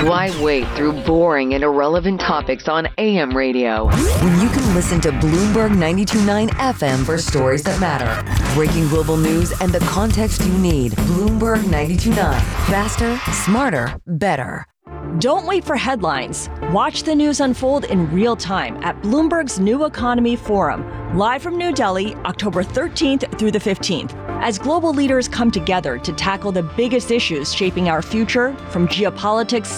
Why wait through boring and irrelevant topics on AM radio when you can listen to Bloomberg 92.9 FM for stories that matter? Breaking global news and the context you need. Bloomberg 92.9. Faster, smarter, better. Don't wait for headlines. Watch the news unfold in real time at Bloomberg's New Economy Forum, live from New Delhi, October 13th through the 15th, as global leaders come together to tackle the biggest issues shaping our future, from geopolitics,